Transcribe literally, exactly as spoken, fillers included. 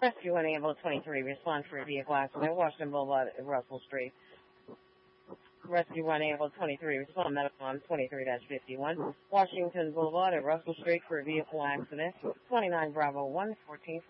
Rescue one Able twenty-three, respond for a vehicle accident, Washington Boulevard, Russell Street. Rescue one Able twenty-three, respond medical on twenty-three dash fifty-one, Washington Boulevard at Russell Street for a vehicle accident, twenty-nine Bravo one, fourteen